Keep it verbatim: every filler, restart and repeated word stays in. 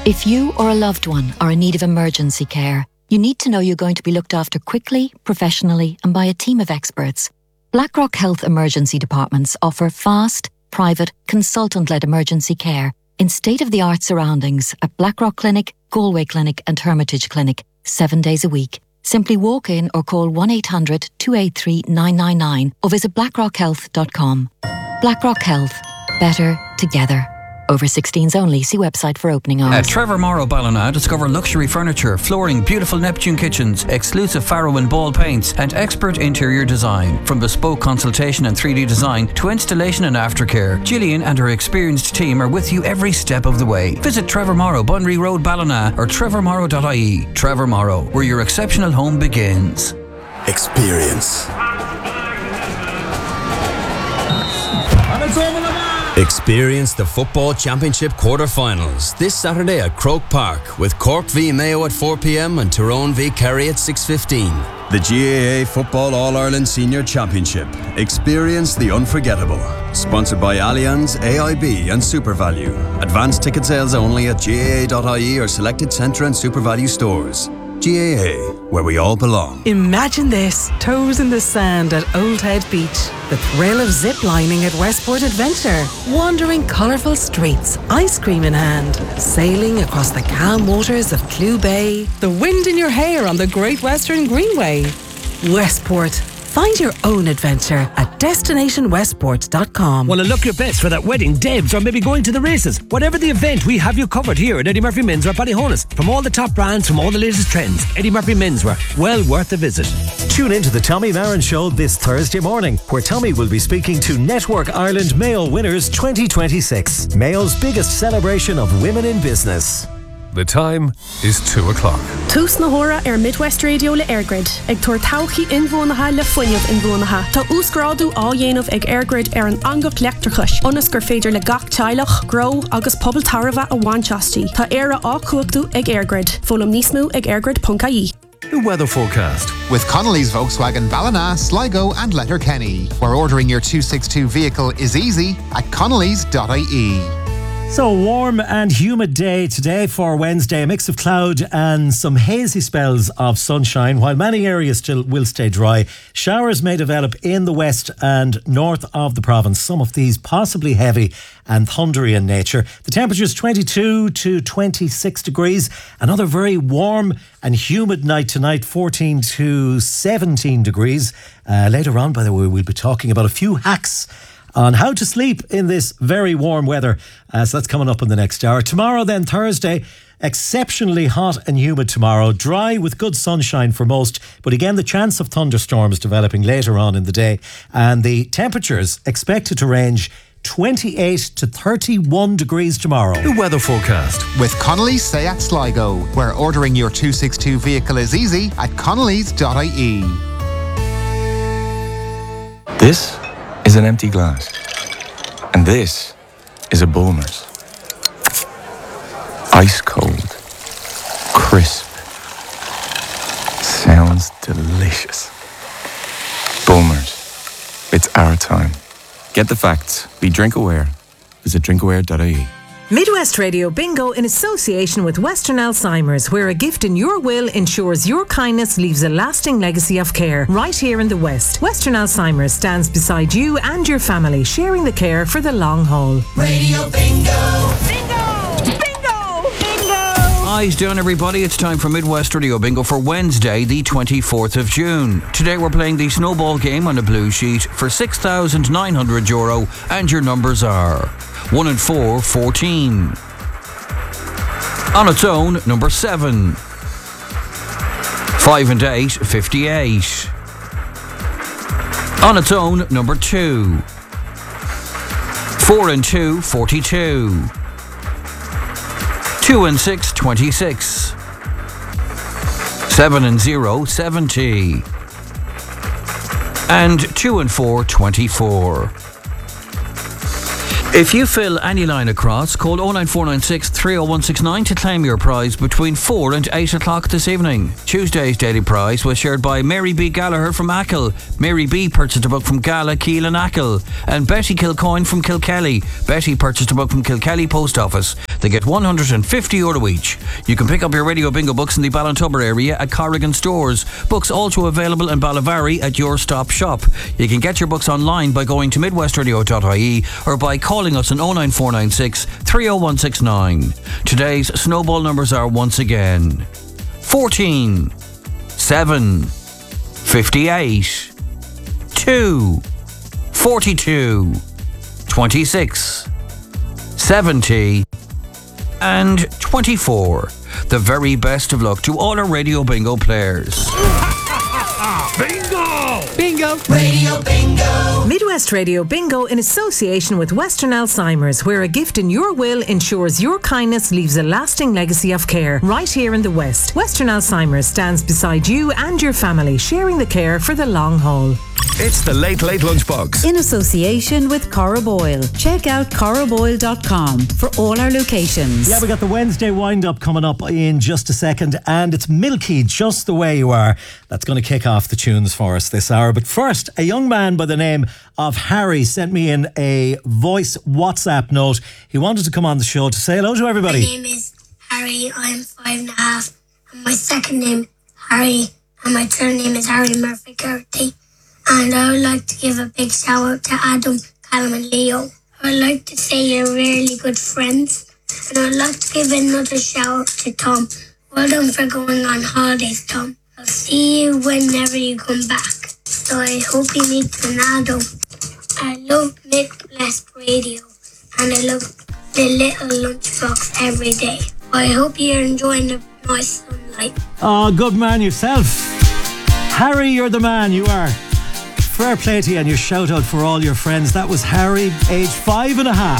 If you or a loved one are in need of emergency care, you need to know you're going to be looked after quickly, professionally, and by a team of experts. BlackRock Health Emergency Departments offer fast, private, consultant-led emergency care in state-of-the-art surroundings at BlackRock Clinic, Galway Clinic and Hermitage Clinic, seven days a week. Simply walk in or call one eight hundred two eight three nine nine nine or visit blackrock health dot com. BlackRock Health. Better together. Over sixteens only. See website for opening hours. At Trevor Morrow Ballina, discover luxury furniture, flooring, beautiful Neptune kitchens, exclusive Faro and Ball paints, and expert interior design. From bespoke consultation and three D design to installation and aftercare, Gillian and her experienced team are with you every step of the way. Visit Trevor Morrow, Bunry Road, Ballina, or trevor morrow dot I E. Trevor Morrow, where your exceptional home begins. Experience. And it's over the Experience the Football Championship quarter-finals this Saturday at Croke Park with Cork v Mayo at four p.m. and Tyrone v Kerry at six fifteen. The G A A Football All-Ireland Senior Championship. Experience the unforgettable. Sponsored by Allianz, A I B and SuperValue. Advanced ticket sales only at G A A dot I E or selected Centra and SuperValue stores. G A A, where we all belong. Imagine this, toes in the sand at Old Head Beach. The thrill of zip-lining at Westport Adventure. Wandering colourful streets, ice cream in hand. Sailing across the calm waters of Clew Bay. The wind in your hair on the Great Western Greenway. Westport. Find your own adventure at destination westport dot com. Want to look your best for that wedding, Debs, or maybe going to the races? Whatever the event, we have you covered here at Eddie Murphy Men's or Ballyhonus. From all the top brands, from all the latest trends, Eddie Murphy Menswear, well worth a visit. Tune in to the Tommy Maron Show this Thursday morning, where Tommy will be speaking to Network Ireland Mayo Winners twenty twenty-six, Mayo's biggest celebration of women in business. The time is two o'clock. Tús na hora ar Midwest Radio le Airgrid. Ag tuair tauchaí inbhuanacha le foiineamh inbhuanacha. Tá úscrádú á dhéanamh ag Airgrid ar an angach leachtarchais. Onas gur féidir le gach teilech, grow agus pobl tarva a bhainteastí. Tá éire á cuachtú ag Airgrid. Fólam níos mú ag airgrid dot I E. The weather forecast. With Connolly's Volkswagen Ballina, Sligo and Letterkenny, where ordering your two sixty-two vehicle is easy at connellys dot I E. So, warm and humid day today for Wednesday. A mix of cloud and some hazy spells of sunshine, while many areas still will stay dry. Showers may develop in the west and north of the province. Some of these possibly heavy and thundery in nature. The temperature is twenty-two to twenty-six degrees. Another very warm and humid night tonight, fourteen to seventeen degrees. Uh, later on, by the way, we'll be talking about a few hacks on how to sleep in this very warm weather. Uh, so that's coming up in the next hour. Tomorrow then, Thursday, exceptionally hot and humid tomorrow. Dry with good sunshine for most. But again, the chance of thunderstorms developing later on in the day. And the temperatures expected to range twenty-eight to thirty-one degrees tomorrow. The weather forecast. With Connolly's Seat Sligo, where ordering your two sixty-two vehicle is easy at connellys dot I E. This is an empty glass. And this is a Bulmers. Ice cold. Crisp. Sounds delicious. Bulmers. It's our time. Get the facts. Be drink aware. Visit drink aware dot I E. Midwest Radio Bingo in association with Western Alzheimer's, where a gift in your will ensures your kindness leaves a lasting legacy of care right here in the West. Western Alzheimer's stands beside you and your family, sharing the care for the long haul. Radio Bingo! Bingo! Bingo! Bingo! Eyes down, everybody. It's time for Midwest Radio Bingo for Wednesday, the twenty-fourth of June. Today we're playing the snowball game on a blue sheet for six thousand nine hundred euro, and your numbers are one and four, fourteen. On its own, number seven. Five and eight, fifty-eight. On its own, number two. Four and two, forty-two. Two and six, twenty-six. Seven and zero, seventy. And two and four, twenty-four. If you fill any line across, call oh nine four nine six, three oh one six nine to claim your prize between four and eight o'clock this evening. Tuesday's daily prize was shared by Mary B. Gallagher from Achill. Mary B. purchased a book from Gala, Keele and Achill. And Betty Kilcoyne from Kilkelly. Betty purchased a book from Kilkelly Post Office. They get one hundred fifty euro each. You can pick up your Radio Bingo books in the Ballintubber area at Corrigan Stores. Books also available in Ballavary at Your Stop Shop. You can get your books online by going to midwestradio dot I E or by calling us on oh nine four nine six, three oh one six nine. Today's snowball numbers are once again fourteen, seven, fifty-eight, two, forty-two, twenty-six, seventy and twenty-four. The very best of luck to all our Radio Bingo players. Bingo! Bingo! Radio Bingo! Midwest Radio Bingo in association with Western Alzheimer's, where a gift in your will ensures your kindness leaves a lasting legacy of care. Right here in the West, Western Alzheimer's stands beside you and your family, sharing the care for the long haul. It's the Late Late Lunchbox. In association with Cora Boyle. Check out cora boyle dot com for all our locations. Yeah, we got the Wednesday wind-up coming up in just a second, and it's Milky, Just the Way You Are, that's going to kick off the tunes for us this hour. But first, a young man by the name of Harry sent me in a voice WhatsApp note. He wanted to come on the show to say hello to everybody. My name is Harry, I'm five and a half, and my second name Harry, and my third name is Harry Murphy Gertie. And I would like to give a big shout out to Adam, Callum and Leo. I would like to say you're really good friends. And I would like to give another shout out to Tom. Well done for going on holidays, Tom. I'll see you whenever you come back. So I hope you meet Ronaldo. I love Midwest Radio. And I love the little lunchbox every day. I hope you're enjoying the nice sunlight. Oh, good man yourself. Harry, you're the man, you are. Fair play to you and your shout out for all your friends. That was Harry, age five and a half.